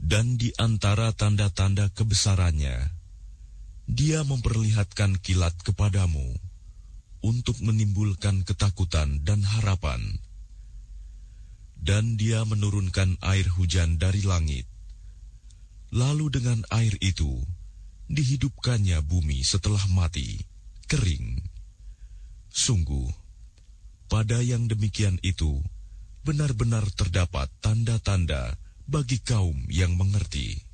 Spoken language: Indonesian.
Dan di antara tanda-tanda kebesarannya, Dia memperlihatkan kilat kepadamu untuk menimbulkan ketakutan dan harapan. Dan Dia menurunkan air hujan dari langit. Lalu dengan air itu, dihidupkannya bumi setelah mati, kering. Sungguh, pada yang demikian itu, benar-benar terdapat tanda-tanda bagi kaum yang mengerti.